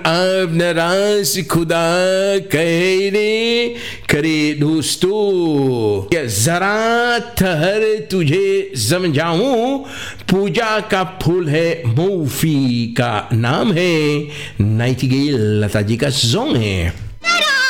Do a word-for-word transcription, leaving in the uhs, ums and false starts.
अब नाराज खुदा कह रे करे दोस्तों, क्या जरा ठहर तुझे समझाऊं। पूजा का फूल है मूफी का नाम है, नाइटिंगेल लता जी का सॉन्ग है।